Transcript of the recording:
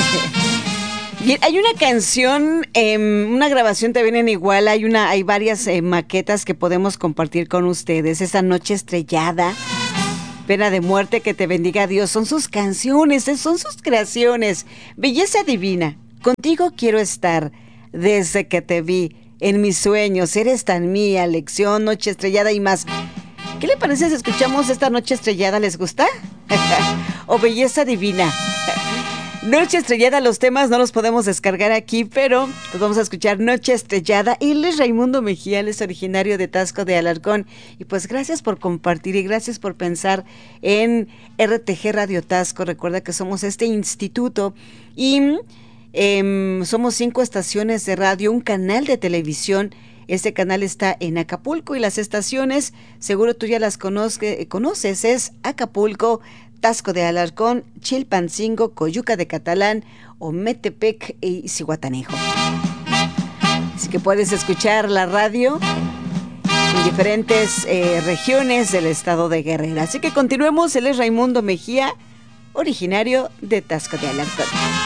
Bien, hay una canción, una grabación también en Iguala, hay varias maquetas que podemos compartir con ustedes. Esa Noche Estrellada, Pena de Muerte, Que te bendiga Dios, son sus canciones, son sus creaciones. Belleza Divina, Contigo quiero estar, Desde que te vi, En mis sueños, Eres tan mía, Lección, Noche Estrellada y más. ¿Qué le parece si escuchamos esta Noche Estrellada? ¿Les gusta? O Belleza Divina. Noche Estrellada, los temas no los podemos descargar aquí, pero pues vamos a escuchar Noche Estrellada. Él es Raimundo Mejía, él es originario de Taxco de Alarcón. Y pues gracias por compartir y gracias por pensar en RTG Radio Taxco. Recuerda que somos este instituto y somos 5 estaciones de radio, un canal de televisión. Este canal está en Acapulco y las estaciones, seguro tú ya las conoces, es Acapulco, Taxco de Alarcón, Chilpancingo, Coyuca de Catalán, Ometepec y Zihuatanejo. Así que puedes escuchar la radio en diferentes regiones del estado de Guerrero. Así que continuemos, él es Raimundo Mejía, originario de Taxco de Alarcón.